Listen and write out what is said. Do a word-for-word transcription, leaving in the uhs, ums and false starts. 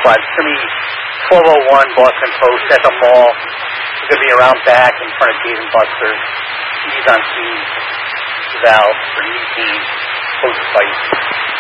squad. It's going to be twelve oh one Boston Post at the mall. It's going to be around back in front of Dave and Buster's. He's on scene. Val for new team. Post fight.